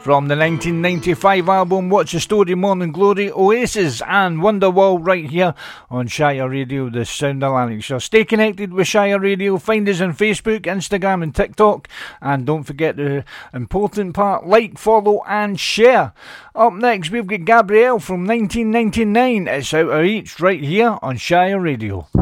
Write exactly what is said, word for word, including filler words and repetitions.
From the nineteen ninety-five album What's the Story Morning Glory, Oasis and Wonderwall right here on Shire Radio, the sound of Lanarkshire. Stay connected with Shire Radio, find us on Facebook, Instagram and TikTok, and don't forget the important part, like, follow and share. Up next we've got Gabrielle from nineteen ninety-nine, It's Out of Reach right here on Shire Radio.